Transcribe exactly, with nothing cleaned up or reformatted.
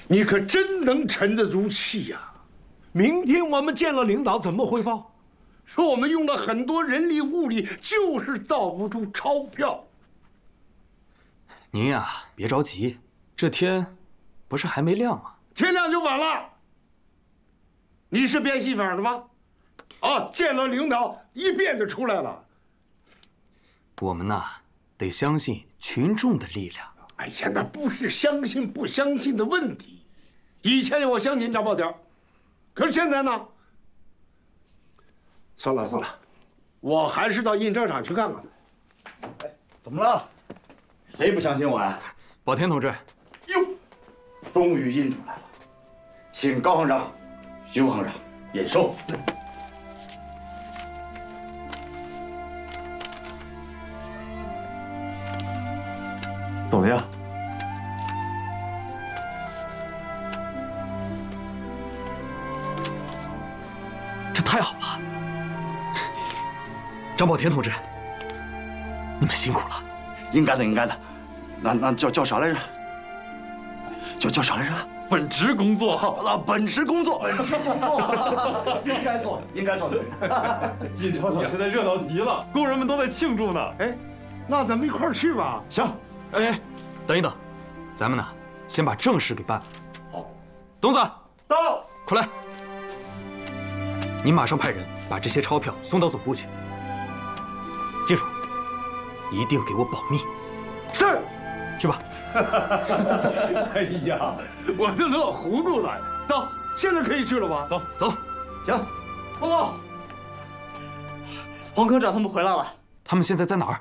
你可真能沉得住气呀！ 明天我们见了领导，怎么汇报？ 说我们用了很多人力物力，就是造不出钞票。 您呀，别着急，这天不是还没亮吗？ 天亮就晚了。你是变戏法的吗？啊，见了领导一变就出来了。 我们呐，得相信群众的力量。 哎呀，那不是相信不相信的问题。以前我相信张宝条，可是现在呢？算了算了，我还是到印证厂去看看。 哎，怎么了？谁不相信我呀？ 宝田同志， 哟，终于印出来了，请高行长、徐副行长验收。 怎么样？ 这太好了！张宝田同志，你们辛苦了。 应该的，应该的。那那叫叫啥来着？叫叫啥来着？ 本职工作啊，本职工作，本职工作，应该做，应该做的。 印钞厂现在热闹极了，工人们都在庆祝呢。 哎，那咱们一块儿去吧。 行。哎，等一等，咱们呢，先把正事给办了。好，东子到， 快来！你马上派人把这些钞票送到总部去。记住，一定给我保密。 是， 去吧。 哎呀，我都乐糊涂了。走，现在可以去了吧？ 走走。 行，报告，黄科长他们回来了。 他们现在在哪儿？